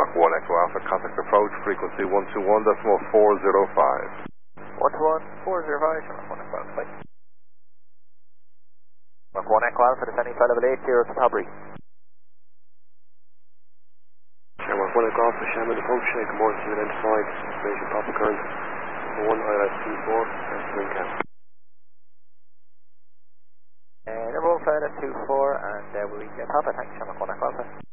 Mach 1 Echo Alpha, contact approach, frequency 121.405. 121.405, Mach 1 Echo Alpha. Mach 1 Echo Alpha, descending flight level 80 to Padbury. Mach 1 Echo Alpha, Shamrock approach, good morning, to identified, information pop occurrence, 1 ILS24, that's wind cap. Number 1 flight at 24, and we'll reach Papa, thanks, Mach 1 Echo Alpha.